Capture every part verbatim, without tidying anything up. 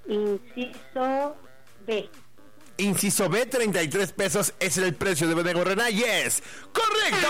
Inciso B. Inciso B, treinta y tres pesos es el precio de Bodega Aurrerá. ¡Yes! ¡Correcto!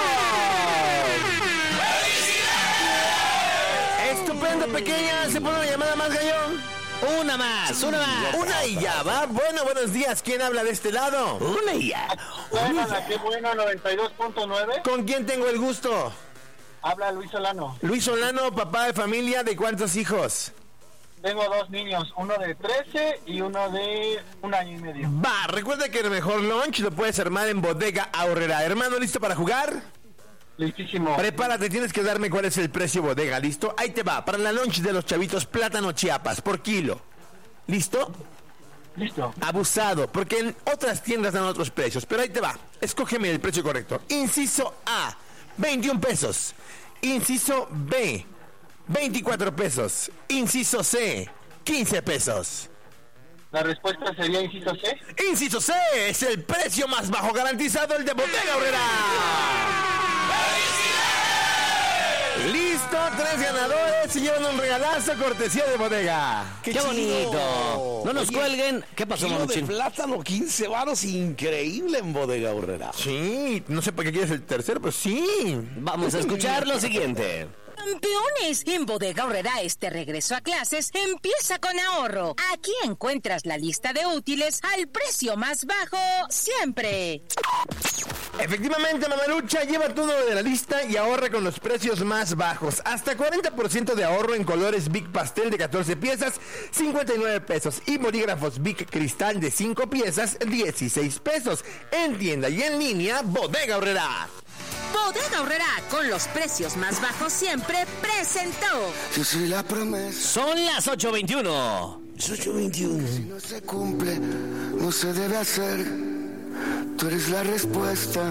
Estupendo, pequeña. ¿Se pone una llamada más, Gallón? Una más, una más. Una y ya va. Bueno, buenos días. ¿Quién habla de este lado? Una y ya. Bueno, qué bueno, noventa y dos punto nueve. ¿Con quién tengo el gusto? Habla Luis Solano. Luis Solano, papá de familia, ¿de cuántos hijos? Tengo dos niños, uno de trece y uno de un año y medio. Va, recuerda que el mejor lunch lo puedes armar en Bodega Aurrerá. Hermano, ¿listo para jugar? Listísimo. Prepárate, tienes que darme cuál es el precio Bodega, ¿listo? Ahí te va, para la lunch de los chavitos, plátano Chiapas, por kilo. ¿Listo? Listo. Abusado, porque en otras tiendas dan otros precios, pero ahí te va. Escógeme el precio correcto. Inciso A, veintiún pesos. Inciso B, veinticuatro pesos. Inciso C, quince pesos. La respuesta sería inciso C. Inciso C es el precio más bajo garantizado, el de Bodega Aurrerá. Listo, tres ganadores se llevan un regalazo cortesía de Bodega. ¡Qué, ¡Qué bonito! No nos Oye, cuelguen. ¿Qué pasó, kilo Manuchín? de plátano, quince varos, increíble en Bodega Aurrerá. Sí, no sé para qué quieres el tercero, pero sí. Vamos a escuchar lo siguiente. Campeones, en Bodega Aurrerá este regreso a clases empieza con ahorro. Aquí encuentras la lista de útiles al precio más bajo siempre. Efectivamente, Mamalucha, lleva todo de la lista y ahorra con los precios más bajos. Hasta cuarenta por ciento de ahorro en colores Big Pastel de catorce piezas, cincuenta y nueve pesos. Y bolígrafos Big Cristal de cinco piezas, dieciséis pesos. En tienda y en línea, Bodega Aurrerá. Bodega Aurrerá, con los precios más bajos siempre, presentó. Yo soy la promesa. Son las ocho veintiuno. Es ocho veintiuno. Si no se cumple, no se debe hacer. Tú eres la respuesta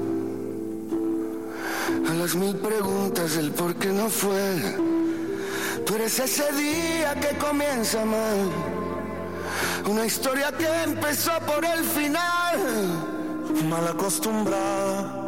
a las mil preguntas del por qué no fue. Tú eres ese día que comienza mal, una historia que empezó por el final. Mal acostumbrada